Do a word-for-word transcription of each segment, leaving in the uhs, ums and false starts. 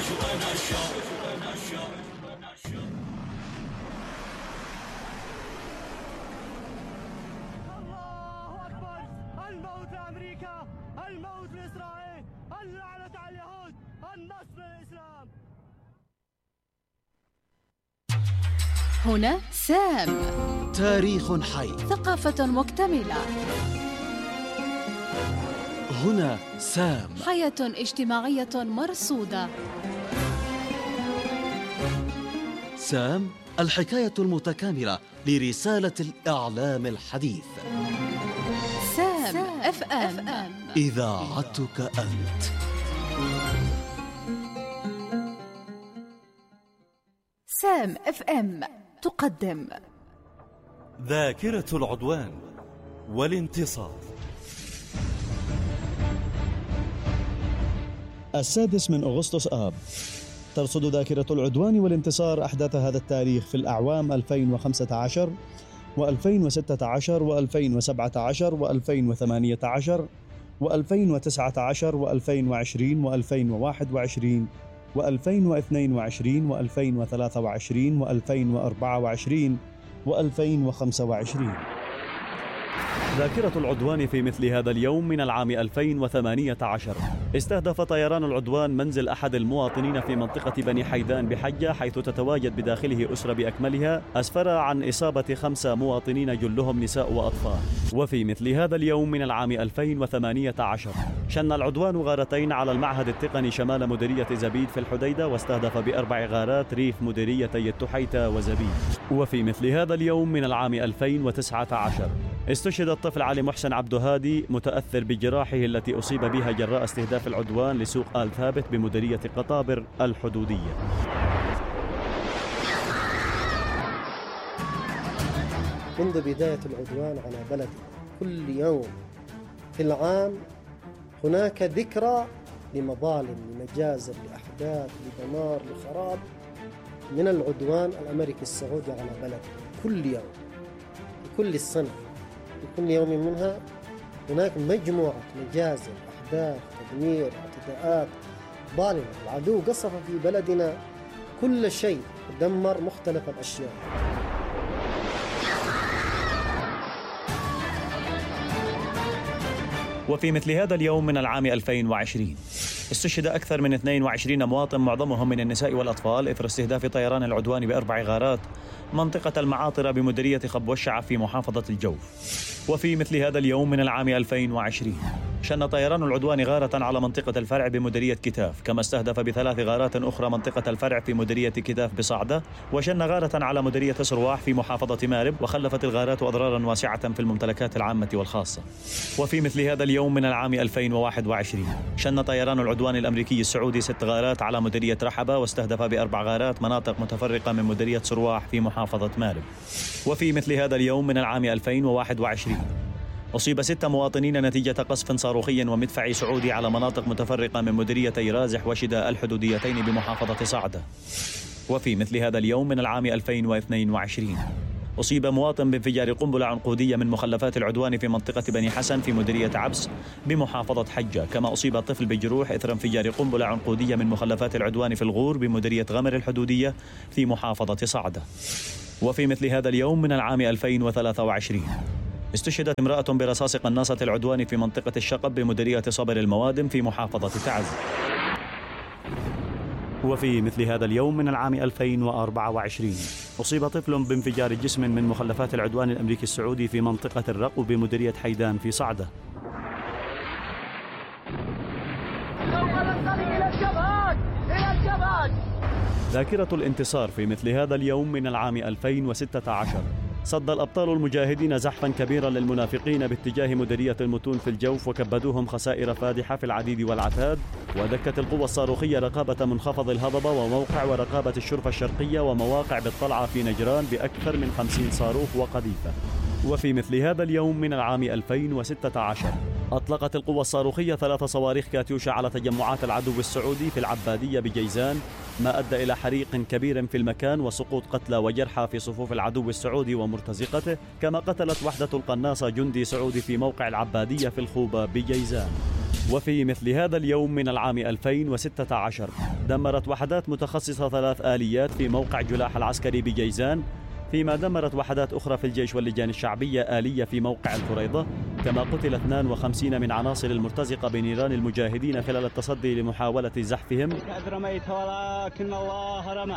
الموت لأمريكا، الموت لإسرائيل، اللعنة على اليهود، النصر للإسلام. هنا سام، تاريخ حي، ثقافة مكتملة. هنا سام، حياة اجتماعية مرصودة. سام، الحكاية المتكاملة لرسالة الإعلام الحديث. سام اف ام، إذاعتك أنت. سام اف ام تقدم ذاكرة العدوان والانتصار. السادس من أغسطس آب ترصد ذاكرة العدوان والانتصار أحداث هذا التاريخ في الأعوام ألفين وخمسة عشر وألفين وستة عشر وألفين وسبعة عشر وألفين وثمانية عشر وألفين وتسعة عشر وألفين وعشرين وألفين وواحد وعشرين وألفين واثنين وعشرين وألفين وثلاثة وعشرين وألفين وأربعة وعشرين وألفين وخمسة وعشرين. ذاكرة العدوان في مثل هذا اليوم من العام ألفين وثمانية عشر استهدف طيران العدوان منزل أحد المواطنين في منطقة بني حيدان بحجة، حيث تتواجد بداخله أسرة بأكملها، أسفر عن إصابة خمسة مواطنين جلهم نساء وأطفال. وفي مثل هذا اليوم من العام ألفين وثمانية عشر شن العدوان غارتين على المعهد التقني شمال مديرية زبيد في الحديدة، واستهدف بأربع غارات ريف مديريتي التحيتة وزبيد. وفي مثل هذا اليوم من العام ألفين وتسعة عشر استشهد الطفل علي محسن عبد هادي متأثر بجراحه التي أصيب بها جراء استهداف العدوان لسوق آل ثابت بمديرية قطابر الحدودية. منذ بداية العدوان على بلدي كل يوم في العام هناك ذكرى لمظالم، لمجازر، لأحداث، لدمار، لخراب من العدوان الأمريكي السعودي على بلدي. كل يوم في كل السنة في كل يوم منها هناك مجموعة مجازر، أحداث، تدمير، اعتداءات ظالمة. العدو قصف في بلدنا كل شيء، دمر مختلف الأشياء. وفي مثل هذا اليوم من العام ألفين وعشرين استشهد أكثر من اثنين وعشرين مواطن معظمهم من النساء والأطفال إثر استهداف طيران العدوان بأربع غارات منطقة المعاطرة بمديرية خب والشعب في محافظة الجوف. وفي مثل هذا اليوم من العام ألفين وعشرين شن طيران العدوان غارة على منطقة الفرع بمديرية كتاف، كما استهدف بثلاث غارات أخرى منطقة الفرع في مديرية كتاف بصعدة، وشن غارة على مديرية سرواح في محافظة مارب، وخلفت الغارات أضرارا واسعة في الممتلكات العامة والخاصة. وفي مثل هذا اليوم من العام ألفين وواحد وعشرين شن طيران العدوان الأمريكي السعودي ست غارات على مديرية رحبة، واستهدف بأربع غارات مناطق متفرقة من مديرية سرواح في محافظة مارب. وفي مثل هذا اليوم من العام ألفين وواحد وعشرين أصيب ستة مواطنين نتيجة قصف صاروخي ومدفعي سعودي على مناطق متفرقة من مديريتي رازح وشدة الحدوديتين بمحافظة صعدة. وفي مثل هذا اليوم من العام ألفين واثنين وعشرين أصيب مواطن بانفجار قنبلة عنقودية من مخلفات العدوان في منطقة بني حسن في مديرية عبس بمحافظة حجة، كما أصيب طفل بجروح إثر انفجار قنبلة عنقودية من مخلفات العدوان في الغور بمديرية غمر الحدودية في محافظة صعدة. وفي مثل هذا اليوم من العام ألفين وثلاثة وعشرين استشهدت امرأة برصاص قناصة العدوان في منطقة الشقب بمديرية صبر الموادم في محافظة تعز. وفي مثل هذا اليوم من العام ألفين وأربعة وعشرين أصيب طفل بانفجار جسم من مخلفات العدوان الأمريكي السعودي في منطقة الرقو بمديرية حيدان في صعدة. ذاكرة الانتصار في مثل هذا اليوم من العام ألفين وستة عشر صد الأبطال المجاهدين زحفا كبيرا للمنافقين باتجاه مديرية المتون في الجوف، وكبدوهم خسائر فادحة في العديد والعتاد، ودكت القوة الصاروخية رقابة منخفض الهضبة وموقع ورقابة الشرفة الشرقية ومواقع بالطلعة في نجران بأكثر من خمسين صاروخ وقذيفة. وفي مثل هذا اليوم من العام ألفين وستة عشر أطلقت القوة الصاروخية ثلاث صواريخ كاتيوشا على تجمعات العدو السعودي في العبادية بجيزان، ما أدى إلى حريق كبير في المكان وسقوط قتلى وجرحى في صفوف العدو السعودي ومرتزقته، كما قتلت وحدة القناصة جندي سعودي في موقع العبادية في الخوبة بجيزان. وفي مثل هذا اليوم من العام ألفين وستة عشر دمرت وحدات متخصصة ثلاث آليات في موقع جلاح العسكري بجيزان، فيما دمرت وحدات أخرى في الجيش واللجان الشعبية آلية في موقع الفريضة، كما قتل اثنان وخمسين من عناصر المرتزقة بنيران المجاهدين خلال التصدي لمحاولة زحفهم. قد رميت ولكن الله رمى.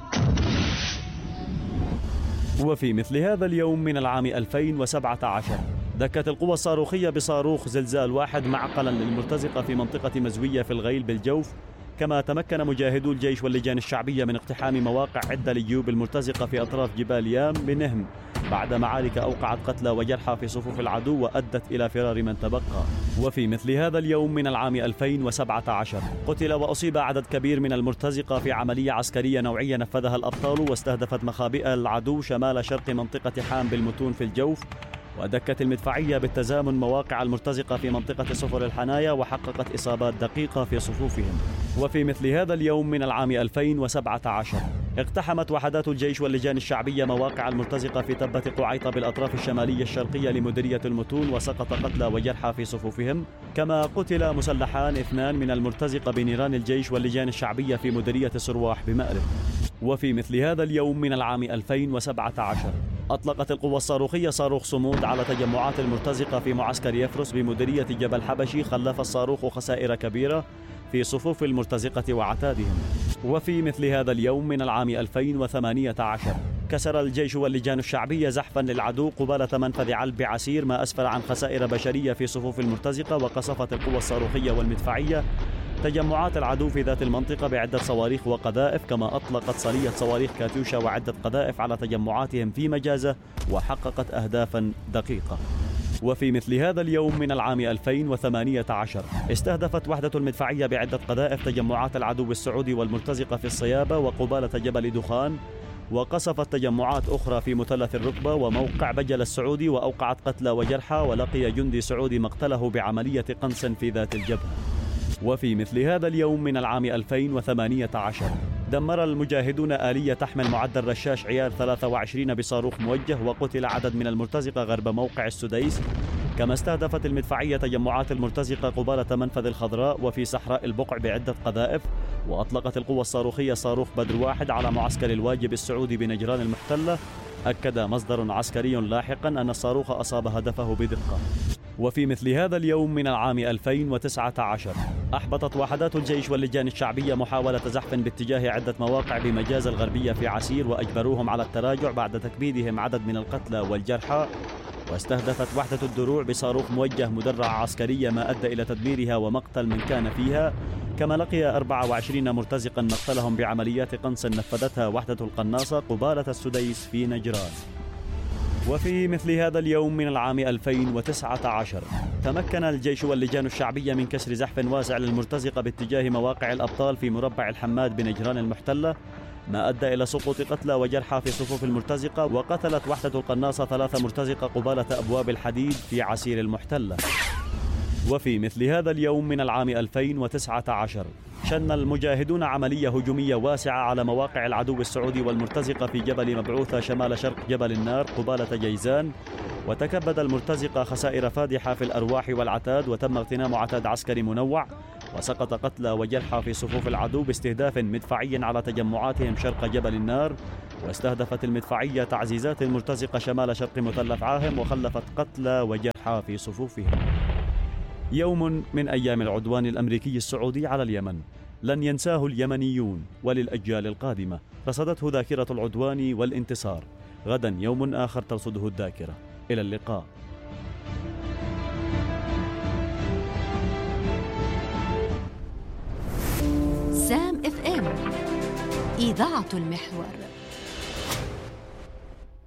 وفي مثل هذا اليوم من العام ألفين وسبعة عشر دكت القوى الصاروخية بصاروخ زلزال واحد معقلا للمرتزقة في منطقة مزوية في الغيل بالجوف، كما تمكن مجاهدو الجيش واللجان الشعبية من اقتحام مواقع عدة لجيوب المرتزقة في أطراف جبال يام بنهم بعد معارك أوقعت قتلى وجرحى في صفوف العدو وأدت إلى فرار من تبقى. وفي مثل هذا اليوم من العام ألفين وسبعة عشر قتل وأصيب عدد كبير من المرتزقة في عملية عسكرية نوعية نفذها الأبطال واستهدفت مخابئ العدو شمال شرق منطقة حام بالمتون في الجوف، ودكت المدفعية بالتزامن مواقع المرتزقة في منطقة صفر الحنايا وحققت إصابات دقيقة في صفوفهم. وفي مثل هذا اليوم من العام ألفين وسبعة عشر اقتحمت وحدات الجيش واللجان الشعبية مواقع المرتزقة في تبة قعيطة بالأطراف الشمالية الشرقية لمديرية المتون وسقط قتلى وجرحى في صفوفهم، كما قتل مسلحان اثنان من المرتزقة بنيران الجيش واللجان الشعبية في مديرية سرواح بمأرب. وفي مثل هذا اليوم من العام ألفين وسبعة عشر أطلقت القوى الصاروخية صاروخ صمود على تجمعات المرتزقة في معسكر يفرس بمديرية جبل حبشي، خلف الصاروخ خسائر كبيرة في صفوف المرتزقة وعتادهم. وفي مثل هذا اليوم من العام ألفين وثمانية عشر كسر الجيش واللجان الشعبية زحفا للعدو قبالة منفذ علب عسير، ما أسفر عن خسائر بشرية في صفوف المرتزقة، وقصفت القوى الصاروخية والمدفعية تجمعات العدو في ذات المنطقة بعدة صواريخ وقذائف، كما أطلقت صلية صواريخ كاتيوشا وعدة قذائف على تجمعاتهم في مجازة وحققت أهدافا دقيقة. وفي مثل هذا اليوم من العام ألفين وثمانية عشر استهدفت وحدة المدفعية بعدة قذائف تجمعات العدو السعودي والمرتزقة في الصيابة وقبالة جبل دخان، وقصفت تجمعات أخرى في مثلث الركبة وموقع بجل السعودي، وأوقعت قتلى وجرحى، ولقي جندي سعودي مقتله بعملية قنص في ذات الجبهة. وفي مثل هذا اليوم من العام ألفين وثمانية عشر دمر المجاهدون آلية تحمل معدل رشاش عيار ثلاثة وعشرين بصاروخ موجه، وقتل عدد من المرتزقة غرب موقع السديس، كما استهدفت المدفعية تجمعات المرتزقة قبالة منفذ الخضراء وفي صحراء البقع بعدة قذائف، وأطلقت القوى الصاروخية صاروخ بدر واحد على معسكر الواجب السعودي بنجران المحتلة. أكد مصدر عسكري لاحقا أن الصاروخ أصاب هدفه بدقة. وفي مثل هذا اليوم من العام ألفين وتسعة عشر أحبطت وحدات الجيش واللجان الشعبية محاولة زحف باتجاه عدة مواقع بمجاز الغربية في عسير، وأجبروهم على التراجع بعد تكبيدهم عدد من القتلى والجرحى، واستهدفت وحدة الدروع بصاروخ موجه مدرعة عسكرية ما أدى إلى تدميرها ومقتل من كان فيها، كما لقي أربعة وعشرين مرتزقا مقتلهم بعمليات قنص نفذتها وحدة القناصة قبالة السديس في نجران. وفي مثل هذا اليوم من العام ألفين وتسعة عشر تمكن الجيش واللجان الشعبية من كسر زحف واسع للمرتزقة باتجاه مواقع الأبطال في مربع الحماد بنجران المحتلة، ما أدى إلى سقوط قتلى وجرحى في صفوف المرتزقة، وقتلت وحدة القناصة ثلاثة مرتزقة قبالة أبواب الحديد في عسير المحتلة. وفي مثل هذا اليوم من العام ألفين وتسعة عشر شن المجاهدون عملية هجومية واسعة على مواقع العدو السعودي والمرتزقة في جبل مبعوثة شمال شرق جبل النار قبالة جيزان، وتكبد المرتزقة خسائر فادحة في الأرواح والعتاد، وتم اغتنام عتاد عسكري منوع، وسقط قتلى وجرحى في صفوف العدو باستهداف مدفعي على تجمعاتهم شرق جبل النار، واستهدفت المدفعية تعزيزات المرتزقة شمال شرق مثلث عاهم، وخلفت قتلى وجرحى في صفوفهم. يوم من أيام العدوان الأمريكي السعودي على اليمن لن ينساه اليمنيون وللأجيال القادمة. رصدته ذاكرة العدوان والانتصار. غدا يوم آخر ترصده الذاكرة. إلى اللقاء. سام اف ام إذاعة المحور.